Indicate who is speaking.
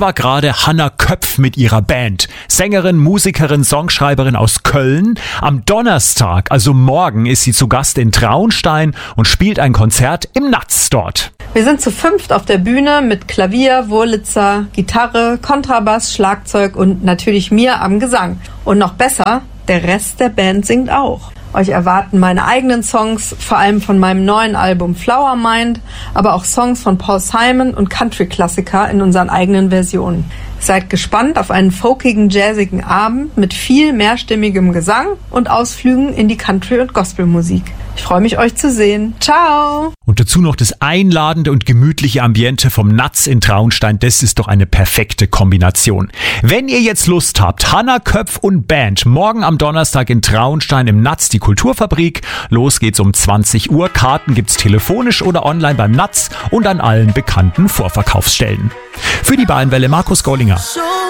Speaker 1: war gerade Hannah Köpf mit ihrer Band. Sängerin, Musikerin, Songschreiberin aus Köln. Am Donnerstag, also morgen, ist sie zu Gast in Traunstein und spielt ein Konzert im Natz dort.
Speaker 2: Wir sind zu 5 auf der Bühne mit Klavier, Wurlitzer, Gitarre, Kontrabass, Schlagzeug und natürlich mir am Gesang. Und noch besser, der Rest der Band singt auch. Euch erwarten meine eigenen Songs, vor allem von meinem neuen Album Flower Mind, aber auch Songs von Paul Simon und Country-Klassiker in unseren eigenen Versionen. Seid gespannt auf einen folkigen, jazzigen Abend mit viel mehrstimmigem Gesang und Ausflügen in die Country- und Gospelmusik. Ich freue mich, euch zu sehen. Ciao!
Speaker 1: Und dazu noch das einladende und gemütliche Ambiente vom Natz in Traunstein. Das ist doch eine perfekte Kombination. Wenn ihr jetzt Lust habt, Hannah Köpf und Band, morgen am Donnerstag in Traunstein im Natz, die Kulturfabrik. Los geht's um 20 Uhr. Karten gibt's telefonisch oder online beim Natz und an allen bekannten Vorverkaufsstellen. Für die Bayernwelle Markus Gollinger.